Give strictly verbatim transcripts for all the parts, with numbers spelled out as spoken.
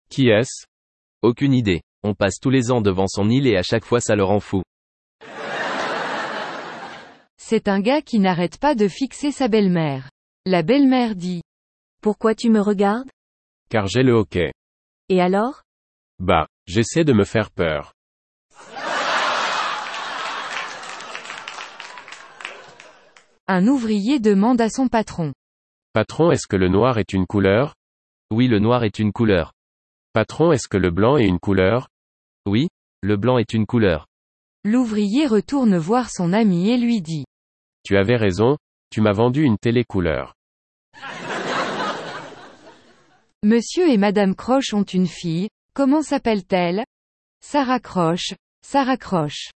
Qui est-ce? Aucune idée. On passe tous les ans devant son île et à chaque fois ça le rend fou. C'est un gars qui n'arrête pas de fixer sa belle-mère. La belle-mère dit. Pourquoi tu me regardes? Car j'ai le hoquet. Et alors? Bah, j'essaie de me faire peur. Un ouvrier demande à son patron. Patron, est-ce que le noir est une couleur? Oui, le noir est une couleur. Patron, est-ce que le blanc est une couleur? Oui, le blanc est une couleur. L'ouvrier retourne voir son ami et lui dit. Tu avais raison, tu m'as vendu une télé couleur. Monsieur et Madame Croche ont une fille, comment s'appelle-t-elle? Sarah Croche, Sarah Croche.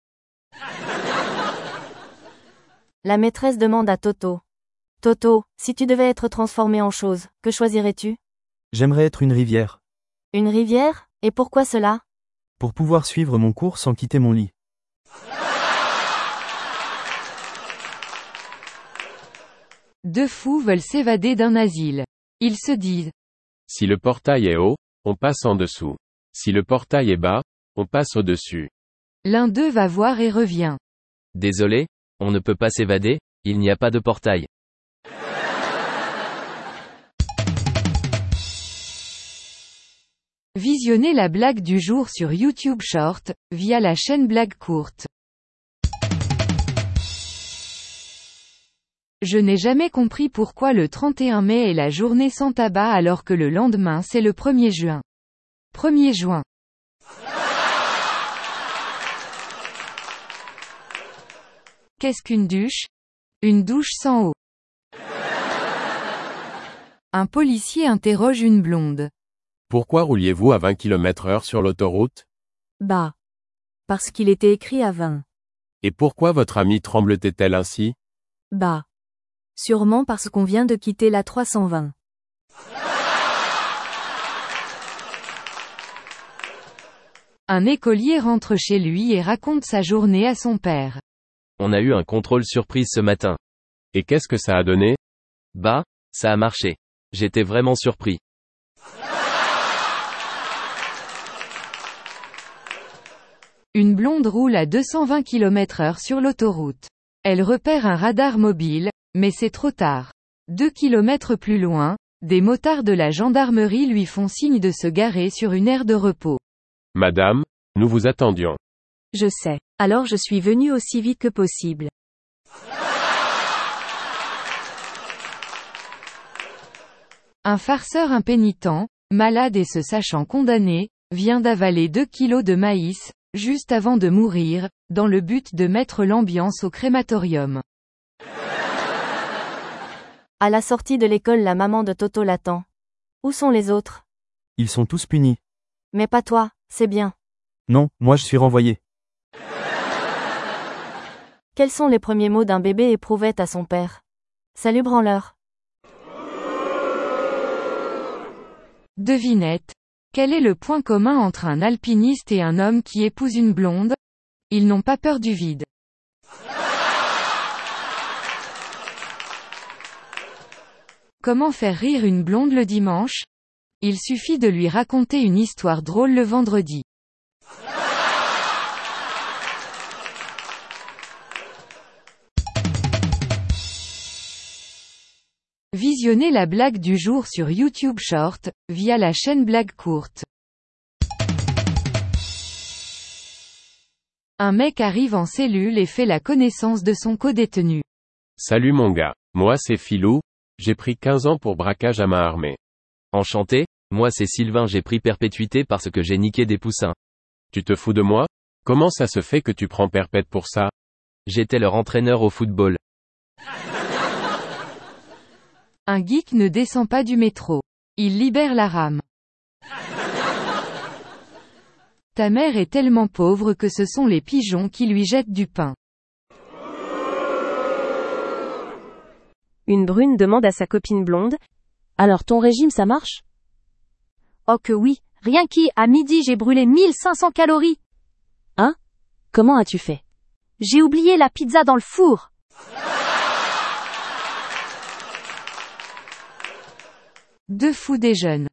La maîtresse demande à Toto. Toto, si tu devais être transformé en chose, que choisirais-tu? J'aimerais être une rivière. Une rivière? Et pourquoi cela? Pour pouvoir suivre mon cours sans quitter mon lit. Deux fous veulent s'évader d'un asile. Ils se disent. Si le portail est haut, on passe en dessous. Si le portail est bas, on passe au-dessus. L'un d'eux va voir et revient. Désolé, on ne peut pas s'évader, il n'y a pas de portail. Visionnez la blague du jour sur YouTube Short, via la chaîne Blague Courte. Je n'ai jamais compris pourquoi le trente et un mai est la journée sans tabac alors que le lendemain c'est le premier juin. premier juin. Qu'est-ce qu'une douche? Une douche sans eau. Un policier interroge une blonde. Pourquoi rouliez-vous à vingt kilomètres heure sur l'autoroute? Bah. Parce qu'il était écrit à vingt. Et pourquoi votre amie tremble-t-elle ainsi? Bah. Sûrement parce qu'on vient de quitter la trois cent vingt. Un écolier rentre chez lui et raconte sa journée à son père. On a eu un contrôle surprise ce matin. Et qu'est-ce que ça a donné? Bah, ça a marché. J'étais vraiment surpris. Une blonde roule à deux cent vingt kilomètres heure sur l'autoroute. Elle repère un radar mobile, mais c'est trop tard. Deux kilomètres plus loin, des motards de la gendarmerie lui font signe de se garer sur une aire de repos. Madame, nous vous attendions. Je sais. Alors je suis venu aussi vite que possible. Un farceur impénitent, malade et se sachant condamné, vient d'avaler deux kilos de maïs, juste avant de mourir, dans le but de mettre l'ambiance au crématorium. À la sortie de l'école, la maman de Toto l'attend. Où sont les autres? Ils sont tous punis. Mais pas toi, c'est bien. Non, moi je suis renvoyé. Quels sont les premiers mots d'un bébé éprouvette à son père? Salut branleur. Devinette. Quel est le point commun entre un alpiniste et un homme qui épouse une blonde? Ils n'ont pas peur du vide. Comment faire rire une blonde le dimanche? Il suffit de lui raconter une histoire drôle le vendredi. Visionnez la blague du jour sur YouTube Short, via la chaîne Blague Courte. Un mec arrive en cellule et fait la connaissance de son codétenu. Salut mon gars, moi c'est Philou, j'ai pris quinze ans pour braquage à main armée. Enchanté, moi c'est Sylvain, j'ai pris perpétuité parce que j'ai niqué des poussins. Tu te fous de moi? Comment ça se fait que tu prends perpète pour ça? J'étais leur entraîneur au football. Un geek ne descend pas du métro. Il libère la rame. Ta mère est tellement pauvre que ce sont les pigeons qui lui jettent du pain. Une brune demande à sa copine blonde. Alors ton régime ça marche? Oh que oui, rien qu'à à midi j'ai brûlé mille cinq cents calories. Hein? Comment as-tu fait? J'ai oublié la pizza dans le four. Deux fous déjeunent.